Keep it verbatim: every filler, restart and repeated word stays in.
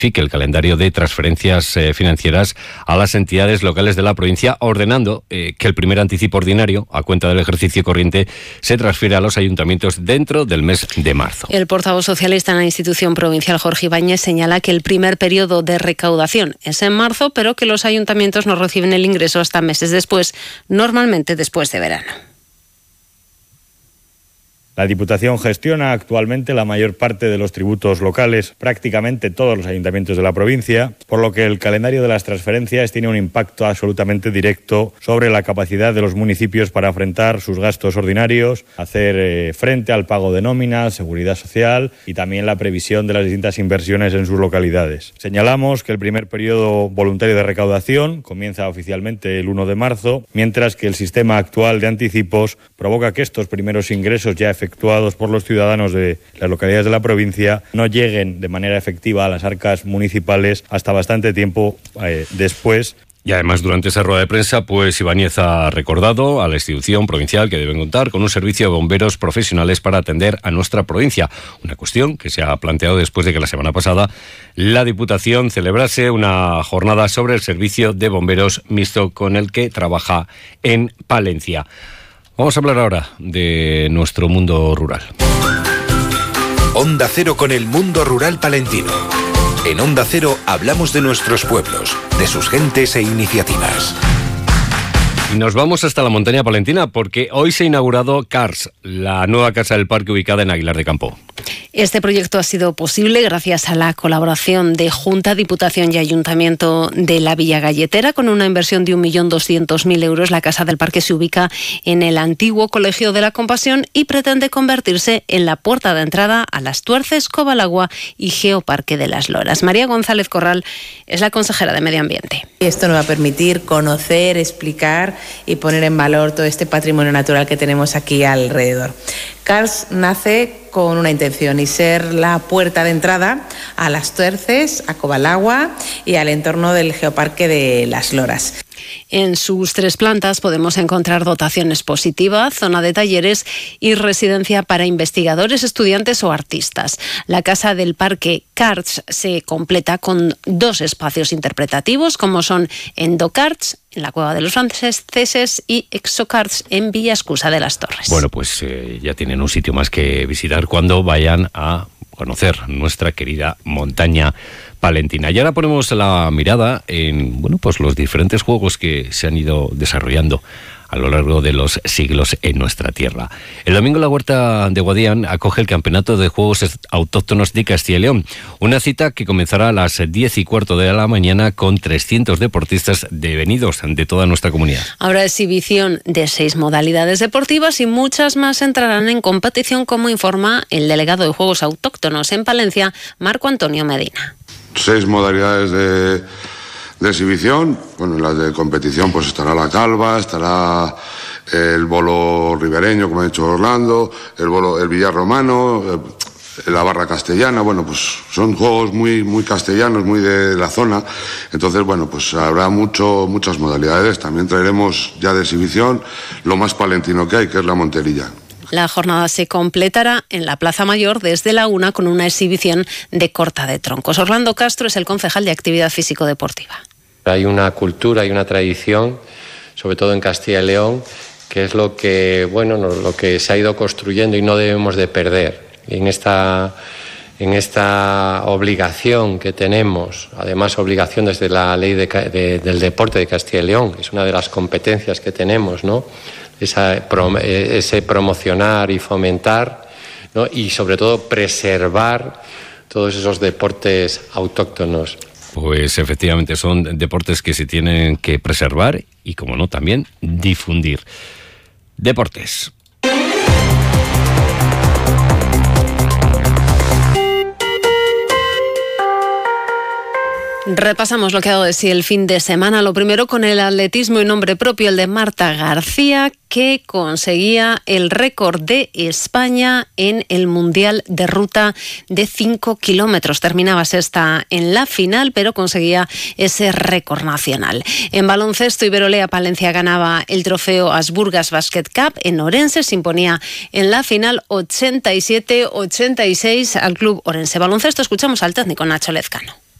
el calendario de transferencias eh, financieras a las entidades locales de la provincia, ordenando eh, que el primer anticipo ordinario, a cuenta del ejercicio corriente, se transfiere a los ayuntamientos dentro del mes de marzo. El portavoz socialista en la institución provincial, Jorge Ibáñez, señala que el primer periodo de recaudación es en marzo, pero que los ayuntamientos no reciben el ingreso hasta meses después, normalmente después de verano. La Diputación gestiona actualmente la mayor parte de los tributos locales, prácticamente todos los ayuntamientos de la provincia, por lo que el calendario de las transferencias tiene un impacto absolutamente directo sobre la capacidad de los municipios para afrontar sus gastos ordinarios, hacer eh, frente al pago de nóminas, seguridad social y también la previsión de las distintas inversiones en sus localidades. Señalamos que el primer periodo voluntario de recaudación comienza oficialmente el primero de marzo, mientras que el sistema actual de anticipos provoca que estos primeros ingresos ya efectuados por los ciudadanos de las localidades de la provincia no lleguen de manera efectiva a las arcas municipales hasta bastante tiempo eh, después. Y además, durante esa rueda de prensa, pues Ibáñez ha recordado a la institución provincial que deben contar con un servicio de bomberos profesionales para atender a nuestra provincia. Una cuestión que se ha planteado después de que la semana pasada la Diputación celebrase una jornada sobre el servicio de bomberos mixto con el que trabaja en Palencia. Vamos a hablar ahora de nuestro mundo rural. Onda Cero con el mundo rural palentino. En Onda Cero hablamos de nuestros pueblos, de sus gentes e iniciativas. Y nos vamos hasta la montaña palentina porque hoy se ha inaugurado CARS, la nueva casa del parque ubicada en Aguilar de Campo. Este proyecto ha sido posible gracias a la colaboración de Junta, Diputación y Ayuntamiento de la Villa Galletera. Con una inversión de un millón doscientos mil euros, la Casa del Parque se ubica en el antiguo Colegio de la Compasión y pretende convertirse en la puerta de entrada a Las Tuerces, Cobalagua y Geoparque de las Loras. María González Corral es la consejera de Medio Ambiente. Esto nos va a permitir conocer, explicar y poner en valor todo este patrimonio natural que tenemos aquí alrededor. CARS nace con una intención y ser la puerta de entrada a Las Tuerces, a Cobalagua y al entorno del Geoparque de las Loras. En sus tres plantas podemos encontrar dotación expositiva, zona de talleres y residencia para investigadores, estudiantes o artistas. La Casa del Parque CARS se completa con dos espacios interpretativos, como son Endocarts en la Cueva de los Franceses y Exocarts en Villa Escusa de las Torres. Bueno, pues eh, ya tienen un sitio más que visitar cuando vayan a conocer nuestra querida montaña palentina. Y ahora ponemos la mirada en, bueno, pues los diferentes juegos que se han ido desarrollando a lo largo de los siglos en nuestra tierra. El domingo la Huerta de Guadián acoge el Campeonato de Juegos Autóctonos de Castilla y León, una cita que comenzará a las diez y cuarto de la mañana con trescientos deportistas devenidos de toda nuestra comunidad. Habrá exhibición de seis modalidades deportivas y muchas más entrarán en competición, como informa el delegado de Juegos Autóctonos en Palencia, Marco Antonio Medina. Seis modalidades de... de exhibición. Bueno, en las de competición pues estará la calva, estará el bolo ribereño, como ha dicho Orlando, el bolo, el billar romano, la barra castellana. Bueno, pues son juegos muy, muy castellanos, muy de la zona. Entonces, bueno, pues habrá mucho, muchas modalidades. También traeremos ya de exhibición lo más palentino que hay, que es la monterilla. La jornada se completará en la Plaza Mayor desde la una con una exhibición de corta de troncos. Orlando Castro es el concejal de Actividad Físico-Deportiva. Hay una cultura, hay una tradición, sobre todo en Castilla y León, que es lo que, bueno, lo que se ha ido construyendo y no debemos de perder. Y en esta, en esta obligación que tenemos, además obligación desde la ley de, de, del deporte de Castilla y León, que es una de las competencias que tenemos, ¿no? Esa, ese promocionar y fomentar, ¿no? Y sobre todo preservar todos esos deportes autóctonos. Pues efectivamente son deportes que se tienen que preservar y, como no, también difundir. Deportes. Repasamos lo que ha dado de sí el fin de semana. Lo primero con el atletismo y nombre propio, el de Marta García, que conseguía el récord de España en el Mundial de Ruta de cinco kilómetros. Terminaba sexta en la final, pero conseguía ese récord nacional. En baloncesto, Iberolea Palencia ganaba el trofeo Asburgas Basket Cup. En Orense se imponía en la final ochenta y siete ochenta y seis al club Orense Baloncesto. Escuchamos al técnico Nacho Lezcano.